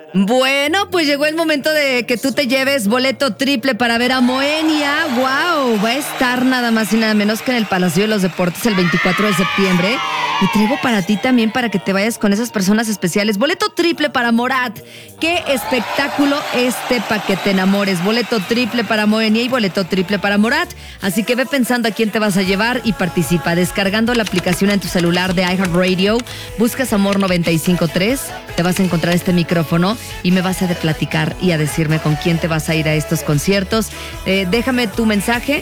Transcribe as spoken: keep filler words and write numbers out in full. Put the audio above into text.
Bueno, pues llegó el momento de que tú te lleves boleto triple para ver a Moenia. ¡Wow! Va a estar nada más y nada menos que en el Palacio de los Deportes el veinticuatro de septiembre. Y traigo para ti también para que te vayas con esas personas especiales. Boleto triple para Morat. ¡Qué espectáculo este para que te enamores! Boleto triple para Moenia y boleto triple para Morat. Así que ve pensando a quién te vas a llevar y participa. Descargando la aplicación en tu celular de iHeartRadio, buscas Amor noventa y cinco punto tres, te vas a encontrar este micrófono y me vas a de platicar y a decirme con quién te vas a ir a estos conciertos. Eh, déjame tu mensaje